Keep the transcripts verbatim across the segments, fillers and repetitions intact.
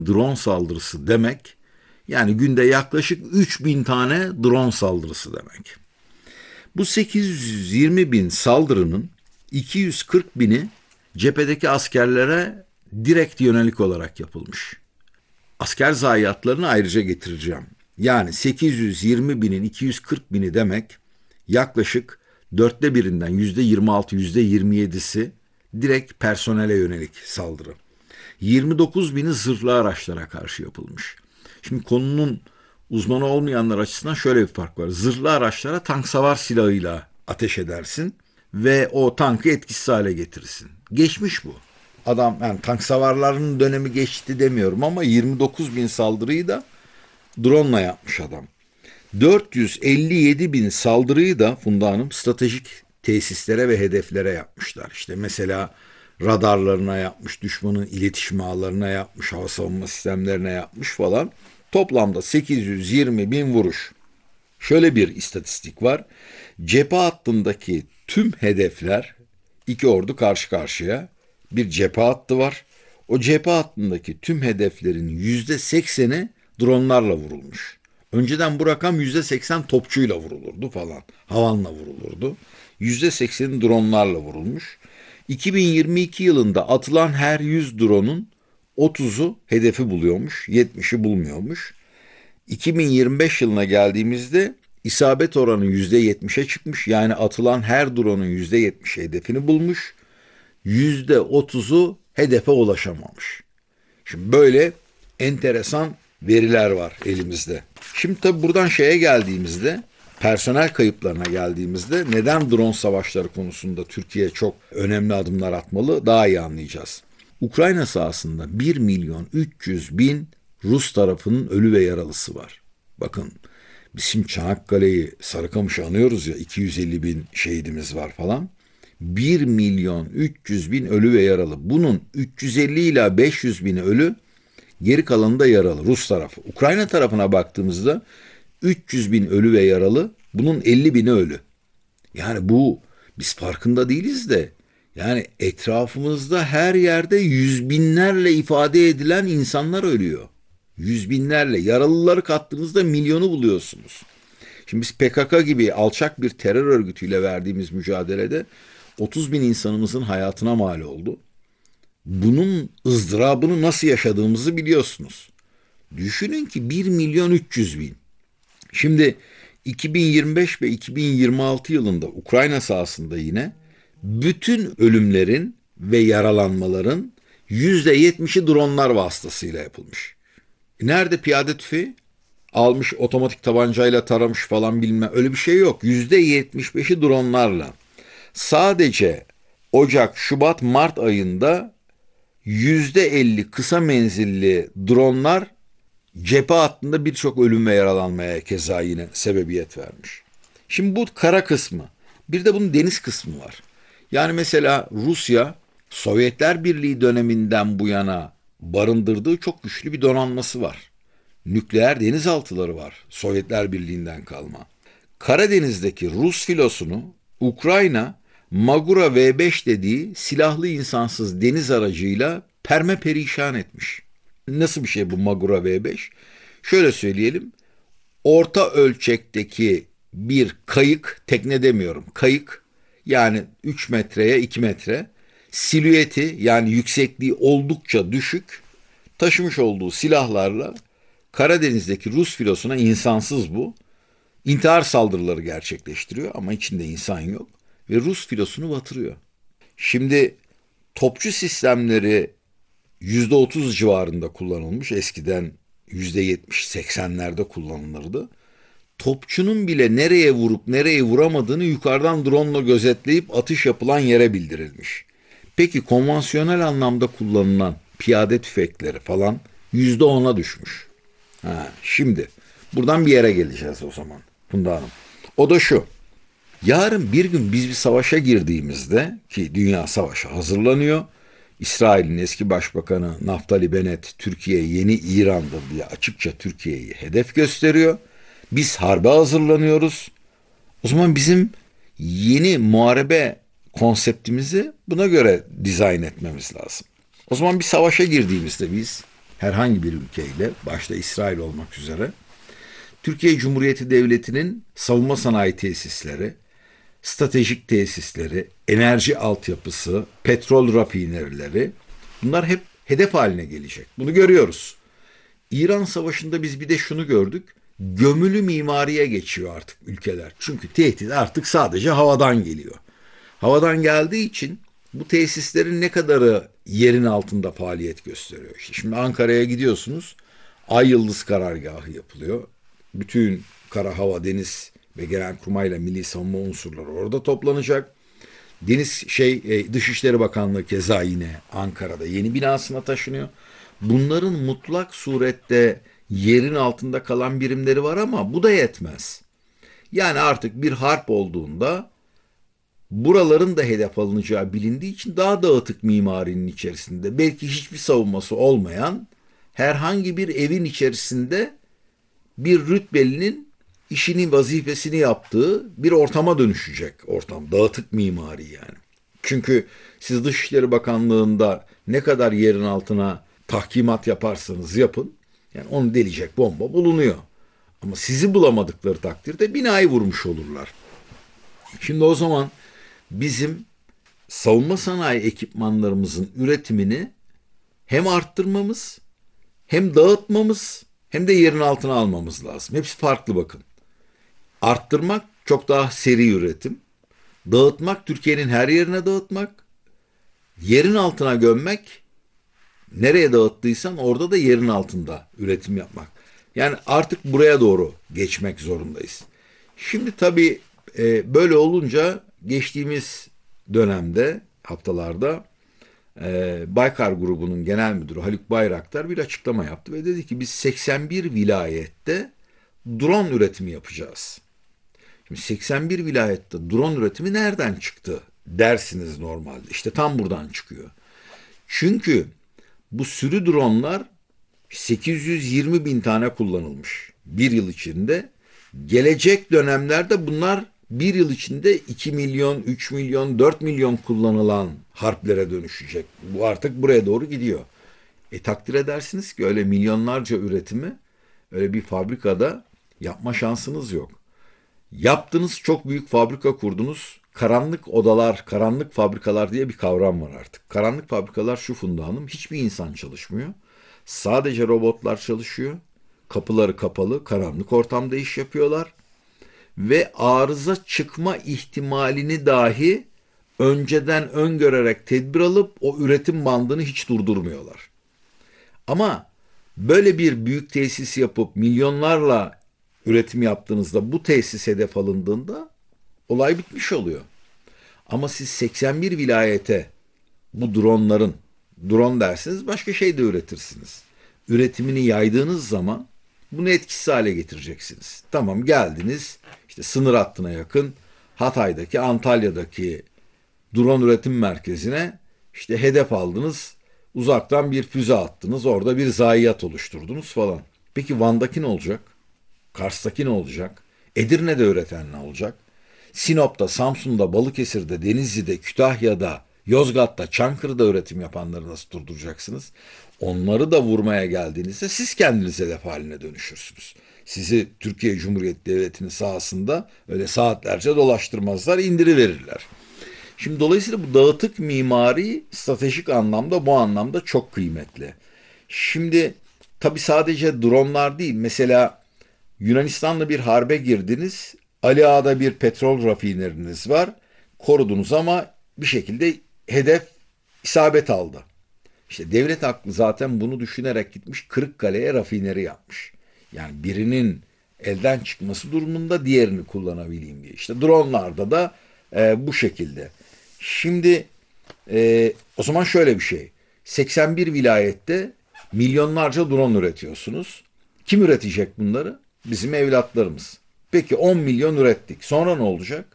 drone saldırısı demek, yani günde yaklaşık üç bin tane drone saldırısı demek. Bu sekiz yüz yirmi bin saldırının iki yüz kırk bini cephedeki askerlere direkt yönelik olarak yapılmış. Asker zayiatlarını ayrıca getireceğim. Yani sekiz yüz yirmi binin iki yüz kırk bini demek yaklaşık dörtte birinden yüzde yirmi altı, yüzde yirmi yedisi direkt personele yönelik saldırı. yirmi dokuz bini zırhlı araçlara karşı yapılmış. Şimdi konunun uzmanı olmayanlar açısından şöyle bir fark var. Zırhlı araçlara tank savar silahıyla ateş edersin ve o tankı etkisiz hale getirirsin. Geçmiş bu. Adam, yani tank savarlarının dönemi geçti demiyorum ama yirmi dokuz bin saldırıyı da drone'la yapmış adam. dört yüz elli yedi bin saldırıyı da Funda Hanım stratejik tesislere ve hedeflere yapmışlar. İşte mesela radarlarına yapmış, düşmanın iletişim ağlarına yapmış, hava savunma sistemlerine yapmış falan. Toplamda sekiz yüz yirmi bin vuruş. Şöyle bir istatistik var. Cephe hattındaki tüm hedefler, iki ordu karşı karşıya, bir cephe hattı var. O cephe hattındaki tüm hedeflerin yüzde sekseni dronlarla vurulmuş. Önceden bu rakam yüzde seksen topçuyla vurulurdu falan. Havanla vurulurdu. yüzde sekseni dronlarla vurulmuş. iki bin yirmi iki yılında atılan her yüz dronun otuzu hedefi buluyormuş, yetmişi bulmuyormuş. iki bin yirmi beş yılına geldiğimizde isabet oranı yüzde yetmişe çıkmış. Yani atılan her drone'un yüzde yetmişi hedefini bulmuş. yüzde otuzu hedefe ulaşamamış. Şimdi böyle enteresan veriler var elimizde. Şimdi tabii buradan şeye geldiğimizde, personel kayıplarına geldiğimizde neden drone savaşları konusunda Türkiye çok önemli adımlar atmalı daha iyi anlayacağız. Ukrayna sahasında bir milyon üç yüz bin Rus tarafının ölü ve yaralısı var. Bakın, biz şimdi Çanakkale'yi, Sarıkamış'ı anıyoruz ya, iki yüz elli bin şehidimiz var falan. bir milyon üç yüz bin ölü ve yaralı. Bunun üç yüz elli ila beş yüz bini ölü, geri kalanı da yaralı Rus tarafı. Ukrayna tarafına baktığımızda üç yüz bin ölü ve yaralı, bunun elli bini ölü. Yani bu, biz farkında değiliz de, yani etrafımızda her yerde yüz binlerle ifade edilen insanlar ölüyor. Yüz binlerle, yaralıları kattığınızda milyonu buluyorsunuz. Şimdi biz P K K gibi alçak bir terör örgütüyle verdiğimiz mücadelede otuz bin insanımızın hayatına mal oldu. Bunun ızdırabını nasıl yaşadığımızı biliyorsunuz. Düşünün ki bir milyon üç yüz bin. Şimdi iki bin yirmi beş ve iki bin yirmi altı yılında Ukrayna sahasında yine bütün ölümlerin ve yaralanmaların yüzde yetmişi dronlar vasıtasıyla yapılmış. Nerede piyade tüfeği? Almış otomatik tabancayla taramış falan, bilmem, öyle bir şey yok. yüzde yetmiş beşi dronlarla. Sadece Ocak, Şubat, Mart ayında yüzde elli kısa menzilli dronlar cephe hattında birçok ölüm ve yaralanmaya keza yine sebebiyet vermiş. Şimdi bu kara kısmı. Bir de bunun deniz kısmı var. Yani mesela Rusya, Sovyetler Birliği döneminden bu yana barındırdığı çok güçlü bir donanması var. Nükleer denizaltıları var, Sovyetler Birliği'nden kalma. Karadeniz'deki Rus filosunu Ukrayna, Magura V beş dediği silahlı insansız deniz aracıyla perme perişan etmiş. Nasıl bir şey bu Magura V beş? Şöyle söyleyelim, orta ölçekteki bir kayık, tekne demiyorum, kayık, yani üç metreye iki metre, silüeti yani yüksekliği oldukça düşük, taşımış olduğu silahlarla Karadeniz'deki Rus filosuna, insansız bu, intihar saldırıları gerçekleştiriyor ama içinde insan yok ve Rus filosunu batırıyor. Şimdi topçu sistemleri yüzde otuz civarında kullanılmış. Eskiden yüzde yetmiş seksenlerde kullanılırdı. Topçunun bile nereye vurup nereye vuramadığını yukarıdan drone'la gözetleyip atış yapılan yere bildirilmiş. Peki konvansiyonel anlamda kullanılan piyade tüfekleri falan yüzde ona düşmüş. Ha, şimdi buradan bir yere geleceğiz o zaman Funda Hanım. O da şu. Yarın bir gün biz bir savaşa girdiğimizde, ki dünya savaşa hazırlanıyor, İsrail'in eski başbakanı Naftali Bennett Türkiye yeni İran'dır diye açıkça Türkiye'yi hedef gösteriyor. Biz harbe hazırlanıyoruz. O zaman bizim yeni muharebe konseptimizi buna göre dizayn etmemiz lazım. O zaman bir savaşa girdiğimizde biz herhangi bir ülkeyle, başta İsrail olmak üzere, Türkiye Cumhuriyeti Devleti'nin savunma sanayi tesisleri, stratejik tesisleri, enerji altyapısı, petrol rafinerileri, bunlar hep hedef haline gelecek. Bunu görüyoruz. İran Savaşı'nda biz bir de şunu gördük. Gömülü mimariye geçiyor artık ülkeler. Çünkü tehdit artık sadece havadan geliyor. Havadan geldiği için bu tesislerin ne kadarı yerin altında faaliyet gösteriyor. İşte şimdi Ankara'ya gidiyorsunuz. Ay Yıldız karargahı yapılıyor. Bütün kara, hava, deniz ve Genelkurmay'la milli savunma unsurları orada toplanacak. Deniz şey e, Dışişleri Bakanlığı keza yine Ankara'da yeni binasına taşınıyor. Bunların mutlak surette yerin altında kalan birimleri var ama bu da yetmez. Yani artık bir harp olduğunda buraların da hedef alınacağı bilindiği için daha dağıtık mimarinin içerisinde, belki hiçbir savunması olmayan herhangi bir evin içerisinde bir rütbelinin işini, vazifesini yaptığı bir ortama dönüşecek ortam. Dağıtık mimari yani. Çünkü siz Dışişleri Bakanlığı'nda ne kadar yerin altına tahkimat yaparsanız yapın, yani onu delecek bomba bulunuyor. Ama sizi bulamadıkları takdirde binayı vurmuş olurlar. Şimdi o zaman bizim savunma sanayi ekipmanlarımızın üretimini hem arttırmamız, hem dağıtmamız, hem de yerin altına almamız lazım. Hepsi farklı bakın. Arttırmak çok daha seri üretim. Dağıtmak Türkiye'nin her yerine dağıtmak. Yerin altına gömmek, nereye dağıttıysan orada da yerin altında üretim yapmak. Yani artık buraya doğru geçmek zorundayız. Şimdi tabii e, böyle olunca geçtiğimiz dönemde, haftalarda e, Baykar Grubu'nun genel müdürü Haluk Bayraktar bir açıklama yaptı ve dedi ki biz seksen bir vilayette drone üretimi yapacağız. Şimdi seksen bir vilayette drone üretimi nereden çıktı dersiniz normalde. İşte tam buradan çıkıyor. Çünkü bu sürü dronlar sekiz yüz yirmi bin tane kullanılmış bir yıl içinde. Gelecek dönemlerde bunlar bir yıl içinde iki milyon, üç milyon, dört milyon kullanılan harplere dönüşecek. Bu artık buraya doğru gidiyor. E takdir edersiniz ki öyle milyonlarca üretimi öyle bir fabrikada yapma şansınız yok. Yaptınız, çok büyük fabrika kurdunuz. Karanlık odalar, karanlık fabrikalar diye bir kavram var artık. Karanlık fabrikalar şu Funda Hanım, hiçbir insan çalışmıyor. Sadece robotlar çalışıyor. Kapıları kapalı, karanlık ortamda iş yapıyorlar. Ve arıza çıkma ihtimalini dahi önceden öngörerek tedbir alıp o üretim bandını hiç durdurmuyorlar. Ama böyle bir büyük tesis yapıp milyonlarla üretim yaptığınızda bu tesis hedef alındığında olay bitmiş oluyor. Ama siz seksen bir vilayete bu dronların, drone dersiniz başka şey de üretirsiniz. Üretimini yaydığınız zaman bunu etkisiz hale getireceksiniz. Tamam, geldiniz işte sınır hattına yakın Hatay'daki, Antalya'daki drone üretim merkezine işte hedef aldınız. Uzaktan bir füze attınız. Orada bir zayiat oluşturdunuz falan. Peki Van'daki ne olacak? Kars'taki ne olacak? Edirne'de üreten ne olacak? Sinop'ta, Samsun'da, Balıkesir'de, Denizli'de, Kütahya'da, Yozgat'ta, Çankırı'da üretim yapanları nasıl durduracaksınız? Onları da vurmaya geldiğinizde siz kendiniz hedef haline dönüşürsünüz. Sizi Türkiye Cumhuriyeti Devleti'nin sahasında öyle saatlerce dolaştırmazlar, indiriverirler. Şimdi dolayısıyla bu dağıtık mimari stratejik anlamda, bu anlamda çok kıymetli. Şimdi tabii sadece dronlar değil. Mesela Yunanistan'la bir harbe girdiniz. Ali Ağa'da bir petrol rafineriniz var. Korudunuz ama bir şekilde hedef isabet aldı. İşte devlet aklı zaten bunu düşünerek gitmiş, Kırıkkale'ye rafineri yapmış. Yani birinin elden çıkması durumunda diğerini kullanabileyim diye. İşte dronlarda da e, bu şekilde. Şimdi e, o zaman şöyle bir şey. seksen bir vilayette milyonlarca drone üretiyorsunuz. Kim üretecek bunları? Bizim evlatlarımız. Peki on milyon ürettik. Sonra ne olacak?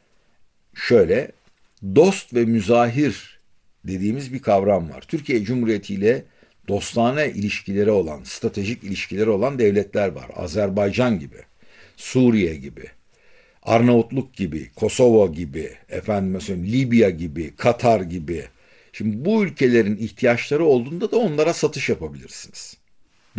Şöyle, dost ve müzahir dediğimiz bir kavram var. Türkiye Cumhuriyeti ile dostane ilişkileri olan, stratejik ilişkileri olan devletler var. Azerbaycan gibi, Suriye gibi, Arnavutluk gibi, Kosova gibi, efendim mesela Libya gibi, Katar gibi, Şimdi bu ülkelerin ihtiyaçları olduğunda da onlara satış yapabilirsiniz.